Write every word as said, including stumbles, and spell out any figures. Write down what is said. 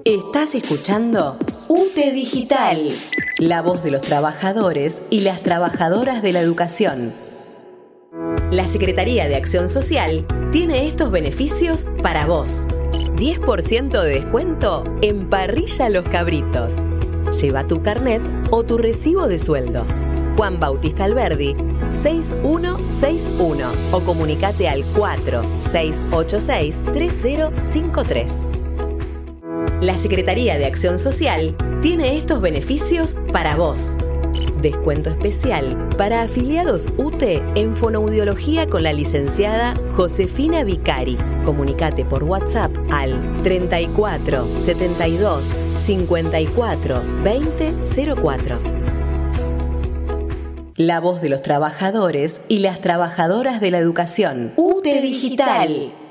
Estás escuchando U T E Digital, la voz de los trabajadores y las trabajadoras de la educación. La Secretaría de Acción Social tiene estos beneficios para vos. diez por ciento de descuento en Parrilla Los Cabritos. Lleva tu carnet o tu recibo de sueldo. Juan Bautista Alberdi, seis uno seis uno o comunicate al cuatro seis ocho seis tres cero cinco tres. La Secretaría de Acción Social tiene estos beneficios para vos. Descuento especial para afiliados U T E en fonoaudiología con la licenciada Josefina Vicari. Comunicate por WhatsApp al treinta y cuatro setenta y dos cincuenta y cuatro veinte cero cuatro. La voz de los trabajadores y las trabajadoras de la educación. U T E Digital.